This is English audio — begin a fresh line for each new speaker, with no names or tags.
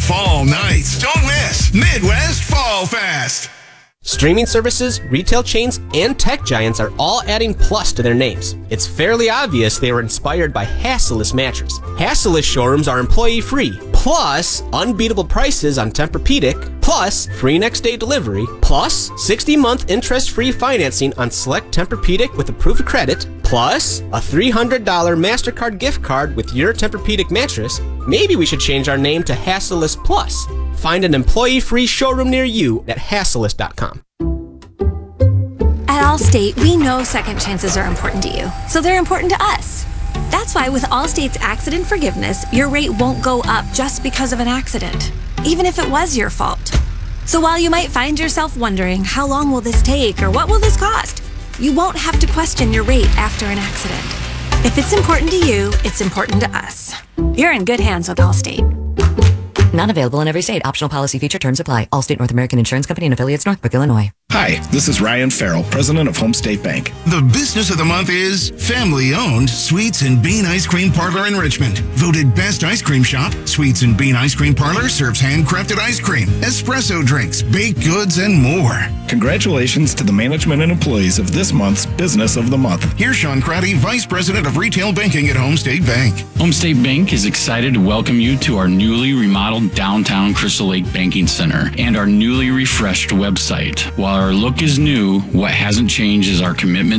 fall nights. Don't miss Midwest Fall Fest.
Streaming services, retail chains, and tech giants are all adding plus to their names. It's fairly obvious they were inspired by Hassellus Mattress. Hassellus showrooms are employee-free, plus unbeatable prices on Tempur-Pedic, plus free next-day delivery, plus 60-month interest-free financing on select Tempur-Pedic with approved credit, plus a $300 MasterCard gift card with your Tempur-Pedic mattress. Maybe we should change our name to Hassellus Plus. Find an employee-free showroom near you at hassellus.com.
At Allstate, we know second chances are important to you, so they're important to us. That's why with Allstate's accident forgiveness, your rate won't go up just because of an accident, even if it was your fault. So while you might find yourself wondering, how long will this take or what will this cost? You won't have to question your rate after an accident. If it's important to you, it's important to us. You're in good hands with Allstate.
Not available in every state. Optional policy feature terms apply. Allstate North American Insurance Company and affiliates, Northbrook, Illinois.
Hi, this is Ryan Farrell, president of Home State Bank.
The business of the month is family-owned Sweets and Bean Ice Cream Parlor in Richmond. Voted best ice cream shop, Sweets and Bean Ice Cream Parlor serves handcrafted ice cream, espresso drinks, baked goods, and more.
Congratulations to the management and employees of this month's Business of the Month.
Here's Sean Craddy, Vice President of Retail Banking at Home State Bank.
Home State Bank is excited to welcome you to our newly remodeled downtown Crystal Lake Banking Center and our newly refreshed website. While our look is new, what hasn't changed is our commitment